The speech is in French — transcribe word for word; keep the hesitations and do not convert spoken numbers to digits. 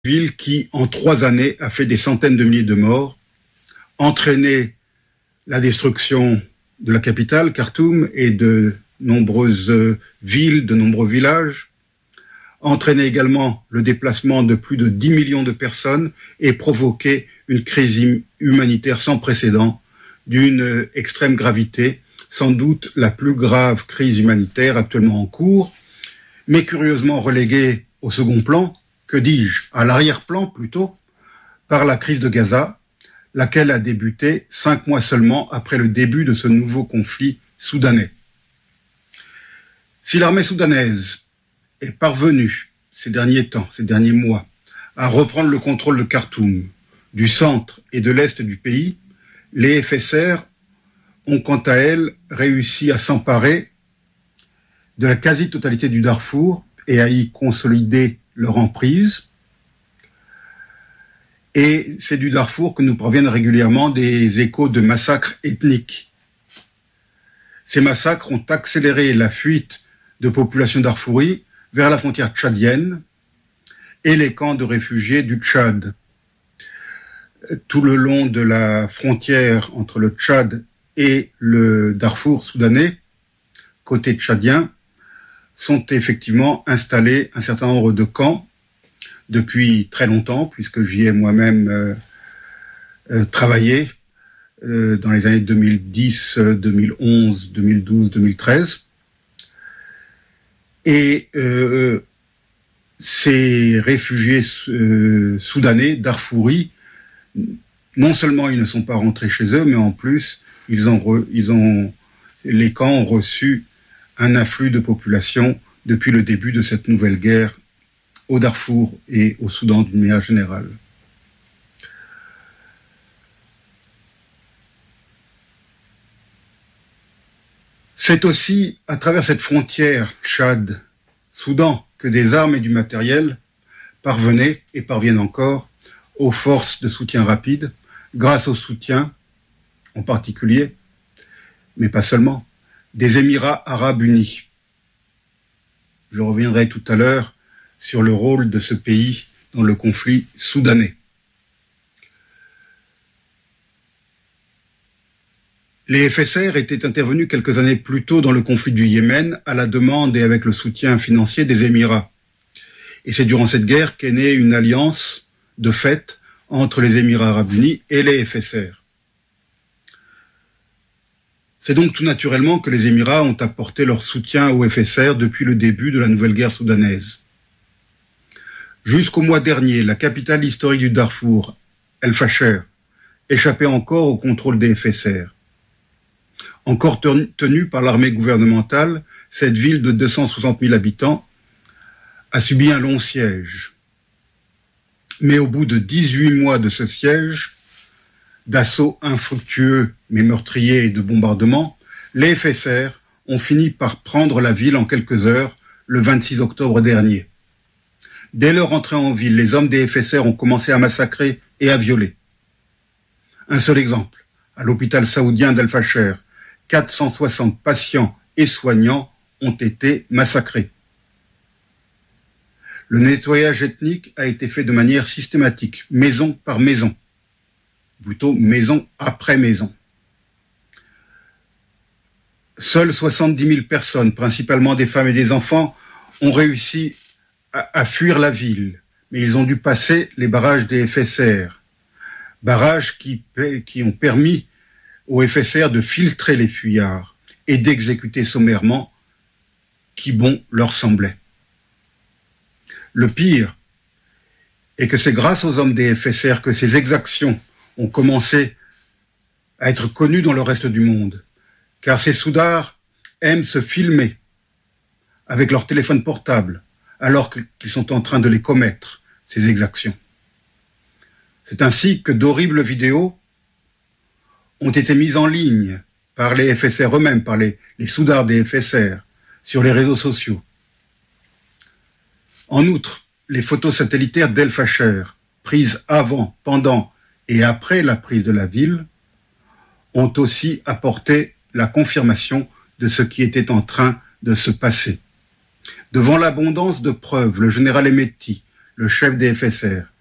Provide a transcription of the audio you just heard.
ville qui, en trois années, a fait des centaines de milliers de morts, entraîné la destruction de la capitale, Khartoum, et de nombreuses villes, de nombreux villages, entraîné également le déplacement de plus de dix millions de personnes et provoqué une crise humanitaire sans précédent d'une extrême gravité, sans doute la plus grave crise humanitaire actuellement en cours, mais curieusement reléguée au second plan, que dis-je, à l'arrière-plan plutôt, par la crise de Gaza, laquelle a débuté cinq mois seulement après le début de ce nouveau conflit soudanais. Si l'armée soudanaise est parvenue ces derniers temps, ces derniers mois, à reprendre le contrôle de Khartoum, du centre et de l'est du pays, les F S R ont quant à elles réussi à s'emparer de la quasi-totalité du Darfour et à y consolider leur emprise. Et c'est du Darfour que nous proviennent régulièrement des échos de massacres ethniques. Ces massacres ont accéléré la fuite de populations darfouries vers la frontière tchadienne et les camps de réfugiés du Tchad. Tout le long de la frontière entre le Tchad et le Darfour soudanais, côté tchadien, sont effectivement installés un certain nombre de camps depuis très longtemps, puisque j'y ai moi-même euh, euh, travaillé euh, dans les années deux mille dix, deux mille onze, deux mille douze, deux mille treize. Et euh, ces réfugiés euh, soudanais, darfouris, non seulement ils ne sont pas rentrés chez eux, mais en plus, ils ont, re, ils ont, les camps ont reçu un afflux de population depuis le début de cette nouvelle guerre au Darfour et au Soudan d'une manière générale. C'est aussi à travers cette frontière Tchad-Soudan que des armes et du matériel parvenaient et parviennent encore aux forces de soutien rapide, grâce au soutien, en particulier, mais pas seulement, des Émirats arabes unis. Je reviendrai tout à l'heure sur le rôle de ce pays dans le conflit soudanais. Les F S R étaient intervenus quelques années plus tôt dans le conflit du Yémen à la demande et avec le soutien financier des Émirats. Et c'est durant cette guerre qu'est née une alliance de fait entre les Émirats arabes unis et les F S R. C'est donc tout naturellement que les Émirats ont apporté leur soutien aux F S R depuis le début de la nouvelle guerre soudanaise. Jusqu'au mois dernier, la capitale historique du Darfour, El Fasher, échappait encore au contrôle des F S R. Encore tenue par l'armée gouvernementale, cette ville de deux cent soixante mille habitants a subi un long siège. Mais au bout de dix-huit mois de ce siège, d'assauts infructueux mais meurtriers et de bombardements, les F S R ont fini par prendre la ville en quelques heures le vingt-six octobre dernier. Dès leur entrée en ville, les hommes des F S R ont commencé à massacrer et à violer. Un seul exemple, à l'hôpital saoudien d'El Fasher, quatre cent soixante patients et soignants ont été massacrés. Le nettoyage ethnique a été fait de manière systématique, maison par maison, plutôt maison après maison. Seules soixante-dix mille personnes, principalement des femmes et des enfants, ont réussi à, à fuir la ville, mais ils ont dû passer les barrages des F S R, barrages qui, qui ont permis aux F S R de filtrer les fuyards et d'exécuter sommairement qui bon leur semblait. Le pire est que c'est grâce aux hommes des F S R que ces exactions ont commencé à être connues dans le reste du monde, car ces soudards aiment se filmer avec leur téléphone portable alors qu'ils sont en train de les commettre, ces exactions. C'est ainsi que d'horribles vidéos ont été mises en ligne par les F S R eux-mêmes, par les, les soudards des F S R, sur les réseaux sociaux. En outre, les photos satellitaires d'El Fasher, prises avant, pendant et après la prise de la ville, ont aussi apporté la confirmation de ce qui était en train de se passer. Devant l'abondance de preuves, le général Hemeti, le chef des F S R,